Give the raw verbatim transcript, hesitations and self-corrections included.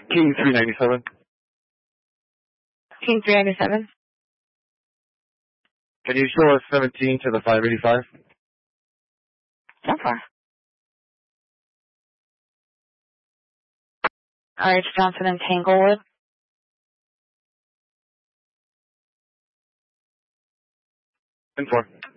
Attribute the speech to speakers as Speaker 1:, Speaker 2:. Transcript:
Speaker 1: King three ninety-seven.
Speaker 2: King three ninety-seven.
Speaker 1: Can you show us seventeen to the five eighty-five?
Speaker 2: So far. R H Johnson and Tanglewood.
Speaker 1: ten four.